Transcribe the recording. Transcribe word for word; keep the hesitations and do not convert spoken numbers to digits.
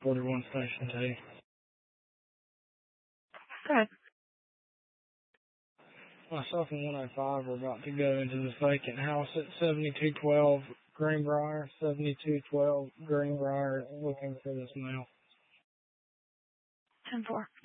forty-one Station two. Go ahead. Myself and one oh five are about to go into this vacant house at seventy-two twelve Greenbrier, seventy-two twelve Greenbrier, looking for this mail. ten four.